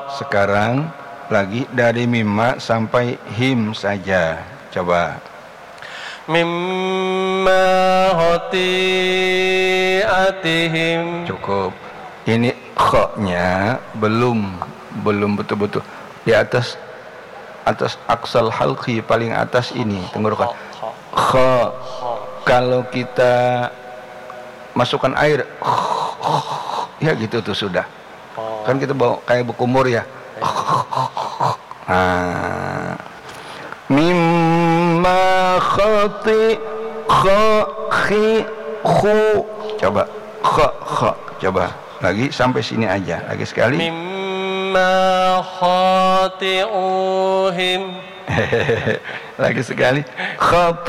Sekarang lagi dari mimma sampai him saja. Coba. Mimma khati'atihim. Cukup. Ini kha-nya belum betul-betul di atas aksal halqi, paling atas ini tenggorokan. Kha. Kalau kita masukkan air ya gitu tuh sudah. Kan kita bawa kayak berkumur ya. Nah, mimma khati khi khu. Coba kha. Coba lagi sampai sini aja. Lagi sekali. Mimma khati'uhim. Lagi sekali. Khati